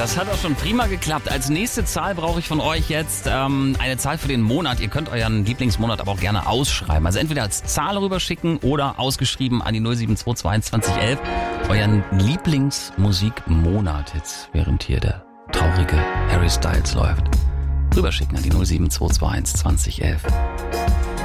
Das hat auch schon prima geklappt. Als nächste Zahl brauche ich von euch jetzt eine Zahl für den Monat. Ihr könnt euren Lieblingsmonat aber auch gerne ausschreiben. Also entweder als Zahl rüberschicken oder ausgeschrieben an die 07222 11 euren Lieblingsmusikmonat jetzt, während hier der traurige Harry Styles läuft. Rüberschicken an die 07221 2011.